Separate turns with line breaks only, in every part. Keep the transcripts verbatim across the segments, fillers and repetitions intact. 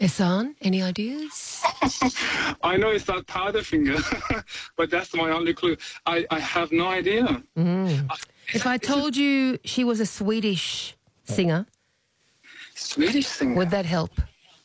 Hassan, any ideas?
I know it's that Powderfinger, but that's my only clue. I, I have no idea.
Mm.
Uh,
If I told you she was a Swedish singer,
Swedish singer.
would that help?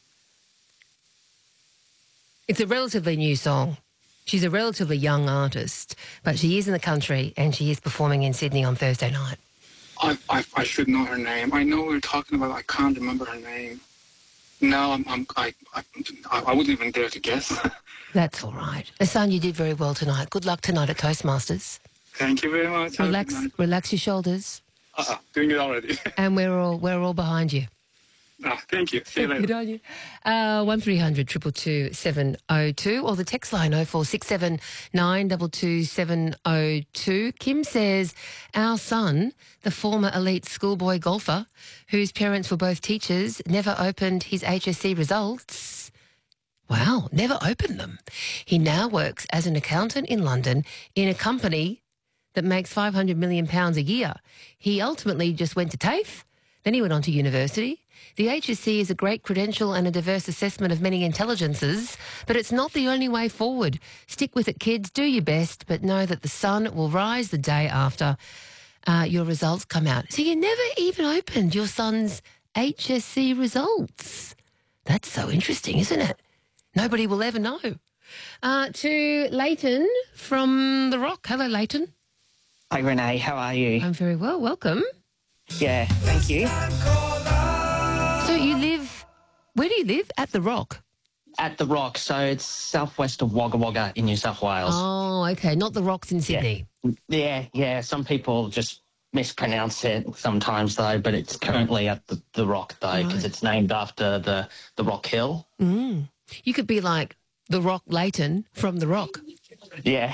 It's a relatively new song. She's a relatively young artist, but she is in the country and she is performing in Sydney on Thursday night.
I, I, I should know her name. I know we're talking about. I can't remember her name. No, I'm, I'm, I, I, I wouldn't even dare to guess.
That's all right. Hassan, you did very well tonight. Good luck tonight at Toastmasters.
Thank you very much. Have a
Relax,
good night.
relax your shoulders,
Uh-uh, doing it already.
and we're all we're all behind you.
Ah, thank you. See you later.
Good on you. Uh, one three hundred two two two seven oh two or the text line oh four six seven nine two two seven oh two. Kim says, our son, the former elite schoolboy golfer, whose parents were both teachers, never opened his H S C results. Wow, never opened them. He now works as an accountant in London in a company that makes five hundred million pounds a year. He ultimately just went to TAFE, then he went on to university. The H S C is a great credential and a diverse assessment of many intelligences, but it's not the only way forward. Stick with it, kids. Do your best, but know that the sun will rise the day after uh, your results come out. So you never even opened your son's H S C results. That's so interesting, isn't it? Nobody will ever know. Uh, to Leighton from The Rock. Hello, Leighton.
Hi, Renee. How are you?
I'm very well. Welcome.
Yeah, thank you.
So you live, where do you live? At The Rock?
At The Rock, so it's southwest of Wagga Wagga in New South Wales.
Oh, okay. Not The Rocks in Sydney.
Yeah, yeah, yeah. Some people just mispronounce it sometimes, though, but it's currently at The, the Rock, though, because
Right.
it's named after the, the Rock Hill.
Mm. You could be like The Rock Leighton from The Rock.
Yeah.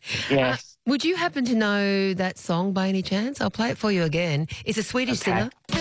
Yes.
Would you happen to know that song by any chance? I'll play it for you again. It's a Swedish
Okay.
singer.